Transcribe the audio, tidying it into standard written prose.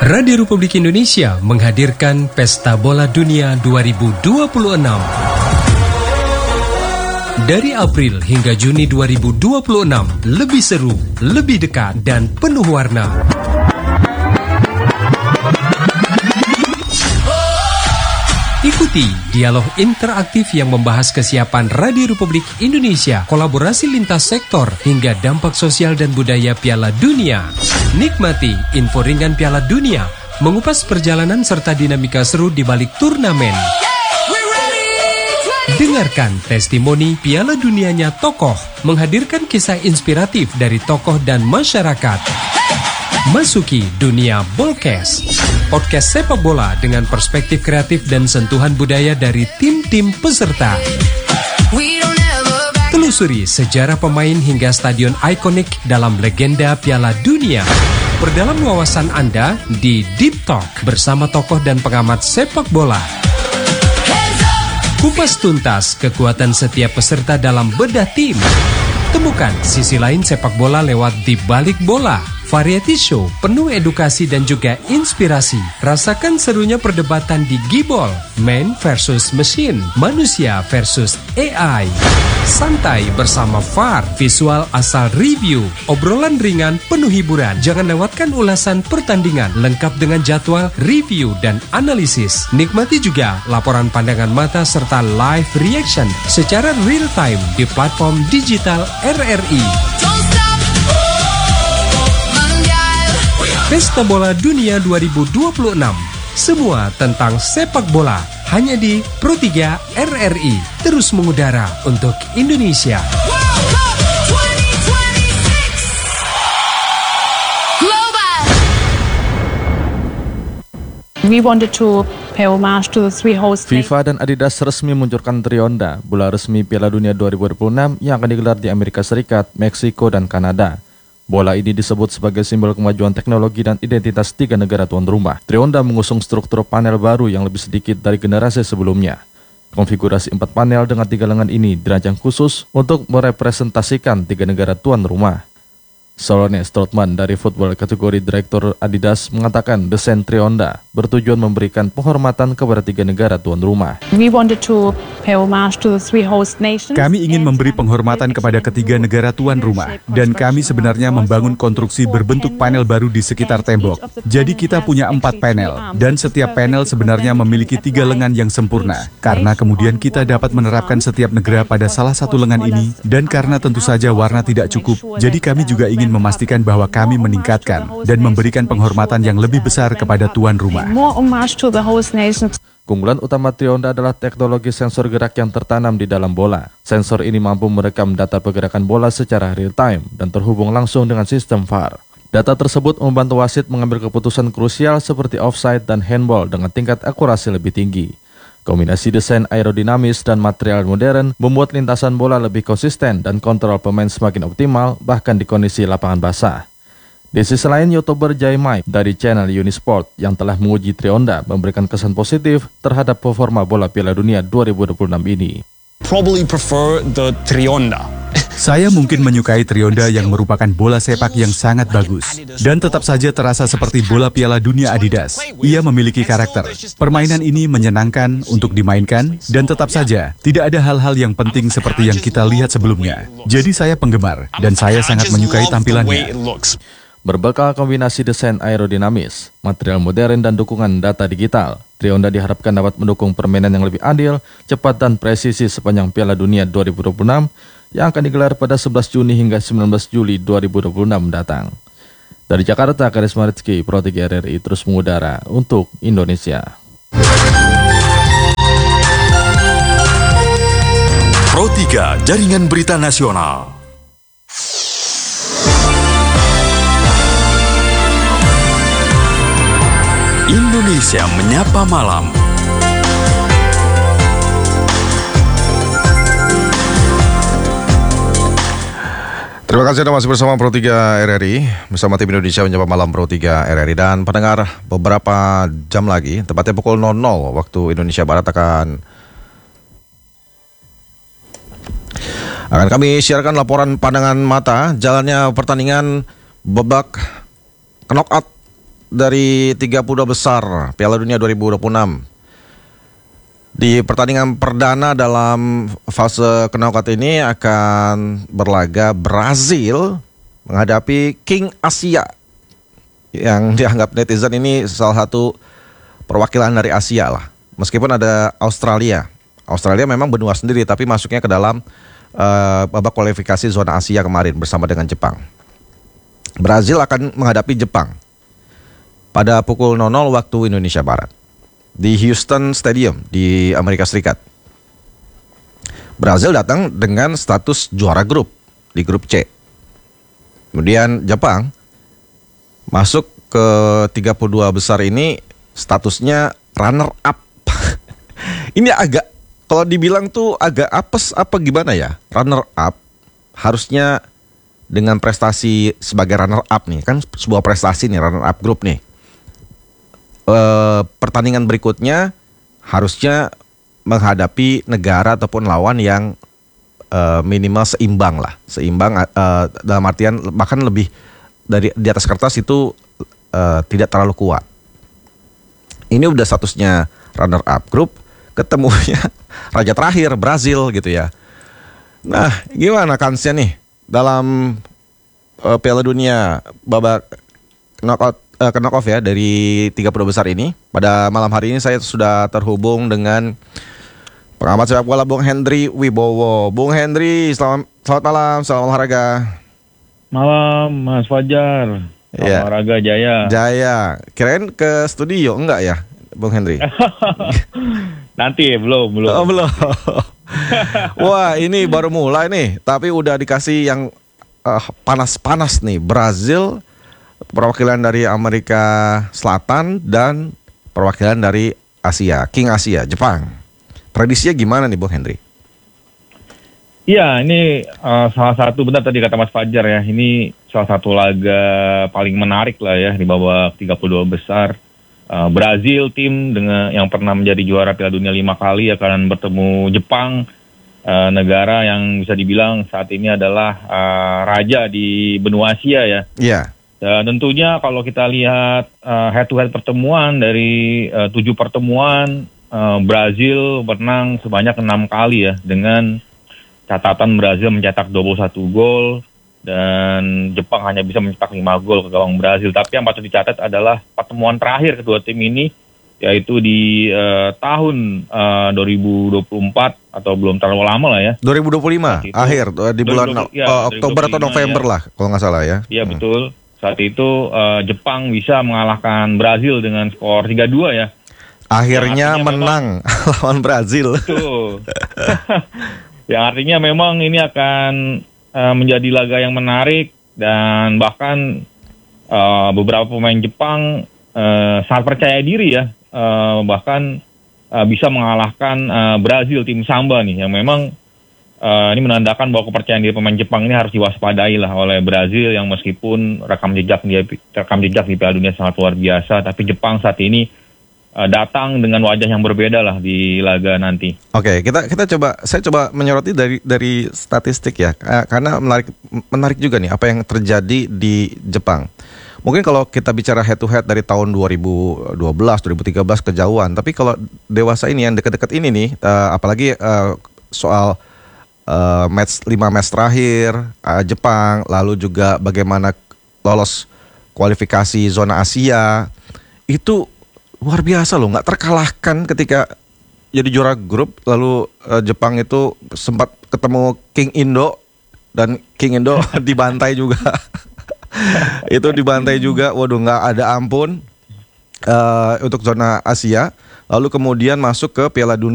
Radio Republik Indonesia menghadirkan Pesta Bola Dunia 2026. Dari April hingga Juni 2026, lebih seru, lebih dekat, dan penuh warna. Ikuti dialog interaktif yang membahas kesiapan Radio Republik Indonesia, kolaborasi lintas sektor, hingga dampak sosial dan budaya Piala Dunia. Nikmati info ringan Piala Dunia, mengupas perjalanan serta dinamika seru di balik turnamen. Dengarkan testimoni Piala Dunianya tokoh, menghadirkan kisah inspiratif dari tokoh dan masyarakat. Masuki dunia Bolkes, podcast sepak bola dengan perspektif kreatif dan sentuhan budaya dari tim-tim peserta. Telusuri sejarah pemain hingga stadion ikonik dalam legenda Piala Dunia. Perdalam wawasan Anda di Deep Talk bersama tokoh dan pengamat sepak bola. Kupas tuntas kekuatan setiap peserta dalam bedah tim. Temukan sisi lain sepak bola lewat Di Balik Bola. Variety show penuh edukasi dan juga inspirasi. Rasakan serunya perdebatan di Gibol, man versus machine, manusia versus AI. Santai bersama VAR, visual asal review, obrolan ringan penuh hiburan. Jangan lewatkan ulasan pertandingan lengkap dengan jadwal, review, dan analisis. Nikmati juga laporan pandangan mata serta live reaction secara real time di platform digital RRI. Pesta Bola Dunia 2026. Semua tentang sepak bola hanya di Pro 3 RRI. Terus mengudara untuk Indonesia. We wanted to pay homage to the three host FIFA dan Adidas resmi meluncurkan Trionda, bola resmi Piala Dunia 2026 yang akan digelar di Amerika Serikat, Meksiko, dan Kanada. Bola ini disebut sebagai simbol kemajuan teknologi dan identitas tiga negara tuan rumah. Trionda mengusung struktur panel baru yang lebih sedikit dari generasi sebelumnya. Konfigurasi 4 panel dengan 3 lengan ini dirancang khusus untuk merepresentasikan tiga negara tuan rumah. Solone Strootman dari football kategori Direktur Adidas mengatakan desain Trionda bertujuan memberikan penghormatan kepada tiga negara tuan rumah. We wanted to pay homage to the three host nations. Kami ingin memberi penghormatan kepada ketiga negara tuan rumah dan kami sebenarnya membangun konstruksi berbentuk panel baru di sekitar tembok. Jadi kita punya 4 panel dan setiap panel sebenarnya memiliki 3 lengan yang sempurna. Karena kemudian kita dapat menerapkan setiap negara pada salah satu lengan ini dan karena tentu saja warna tidak cukup, jadi kami juga ingin memastikan bahwa kami meningkatkan dan memberikan penghormatan yang lebih besar kepada tuan rumah. Keunggulan utama Trionda adalah teknologi sensor gerak yang tertanam di dalam bola. Sensor ini mampu merekam data pergerakan bola secara real time dan terhubung langsung dengan sistem VAR. Data tersebut membantu wasit mengambil keputusan krusial seperti offside dan handball dengan tingkat akurasi lebih tinggi. Kombinasi desain aerodinamis dan material modern membuat lintasan bola lebih konsisten dan kontrol pemain semakin optimal bahkan di kondisi lapangan basah. Di sisi lain, YouTuber Jaimai dari channel Unisport yang telah menguji Trionda memberikan kesan positif terhadap performa bola Piala Dunia 2026 ini. Probably prefer the Trionda. Saya mungkin menyukai Trionda yang merupakan bola sepak yang sangat bagus dan tetap saja terasa seperti bola Piala Dunia Adidas. Ia memiliki karakter. Permainan ini menyenangkan untuk dimainkan dan tetap saja tidak ada hal-hal yang penting seperti yang kita lihat sebelumnya. Jadi saya penggemar dan saya sangat menyukai tampilannya. Berbekal kombinasi desain aerodinamis, material modern, dan dukungan data digital, Trionda diharapkan dapat mendukung permainan yang lebih adil, cepat, dan presisi sepanjang Piala Dunia 2026 yang akan digelar pada 11 Juni hingga 19 Juli 2026 mendatang. Dari Jakarta, Karisma Rizky, Pro 3 RRI terus mengudara untuk Indonesia. Pro 3 Jaringan Berita Nasional. Indonesia Menyapa Malam. Terima kasih Anda masih bersama Pro 3 RRI, bersama tim Indonesia Menyapa Malam Pro 3 RRI. Dan pendengar, beberapa jam lagi, tepatnya pukul 00 waktu Indonesia Barat akan kami siarkan laporan pandangan mata jalannya pertandingan babak knockout dari 32 besar Piala Dunia 2026. Di pertandingan perdana dalam fase knockout ini akan berlaga Brazil menghadapi King Asia, yang dianggap netizen ini salah satu perwakilan dari Asia lah. Meskipun ada Australia. Australia memang benua sendiri tapi masuknya ke dalam babak kualifikasi zona Asia kemarin bersama dengan Jepang. Brazil akan menghadapi Jepang pada pukul 00 waktu Indonesia Barat di Houston Stadium di Amerika Serikat. Brazil datang dengan status juara grup di grup C. Kemudian Jepang masuk ke 32 besar ini statusnya runner up. Ini agak, kalau dibilang tuh agak apes apa gimana ya? Runner up harusnya dengan prestasi sebagai runner up nih, kan sebuah prestasi nih, runner up grup nih. Pertandingan berikutnya harusnya menghadapi negara ataupun lawan yang minimal seimbang lah, seimbang dalam artian bahkan lebih dari di atas kertas itu tidak terlalu kuat. Ini udah statusnya runner up grup, ketemunya raja terakhir Brazil gitu ya. Nah, gimana kansnya nih dalam Piala Dunia babak knock-off ya dari 30 besar ini? Pada malam hari ini saya sudah terhubung dengan pengamat sepak bola Bung Hendry Wibowo. Bung Hendry, selamat malam, salam olahraga. Malam Mas Fajar. Ya. Olahraga Jaya. Jaya. Kirain ke studio enggak ya, Bung Hendry? Nanti belum. Oh, belum. Wah, ini baru mulai nih, tapi udah dikasih yang panas-panas nih. Brazil, perwakilan dari Amerika Selatan dan perwakilan dari Asia, King Asia, Jepang. Prediksinya gimana nih, Bung Hendry? Iya, ini salah satu, benar tadi kata Mas Fajar ya, ini salah satu laga paling menarik lah ya di babak 32 besar. Brazil, tim dengan yang pernah menjadi juara Piala Dunia 5 kali akan bertemu Jepang, negara yang bisa dibilang saat ini adalah raja di benua Asia ya. Iya. Dan tentunya kalau kita lihat head-to-head pertemuan dari 7 pertemuan, Brazil menang sebanyak 6 kali ya, dengan catatan Brazil mencetak 21 gol dan Jepang hanya bisa mencetak 5 gol ke gawang Brazil. Tapi yang patut dicatat adalah pertemuan terakhir kedua tim ini, yaitu di tahun 2024 atau belum terlalu lama lah ya. 2025 akhir di bulan Oktober atau November ya, lah kalau nggak salah ya. Iya betul. Saat itu Jepang bisa mengalahkan Brazil dengan skor 3-2 ya. Akhirnya menang lawan Brazil. Betul. Yang artinya memang ini akan menjadi laga yang menarik, dan bahkan beberapa pemain Jepang sangat percaya diri ya, bahkan bisa mengalahkan Brazil, tim Samba nih, yang memang ini menandakan bahwa kepercayaan diri pemain Jepang ini harus diwaspadai lah oleh Brazil, yang meskipun rekam jejak di Piala Dunia sangat luar biasa, tapi Jepang saat ini datang dengan wajah yang berbeda lah di laga nanti. Oke, saya coba menyoroti dari statistik ya, karena menarik juga nih apa yang terjadi di Jepang. Mungkin kalau kita bicara head to head dari tahun 2012, 2013 kejauhan, tapi kalau dewasa ini yang dekat-dekat ini nih, apalagi soal 5 match terakhir Jepang, lalu juga bagaimana lolos kualifikasi zona Asia, itu luar biasa loh, nggak terkalahkan ketika jadi juara grup. Lalu Jepang itu sempat ketemu King Indo, dan King Indo dibantai juga. Itu dibantai juga, waduh nggak ada ampun untuk zona Asia. Lalu kemudian masuk ke Piala Dunia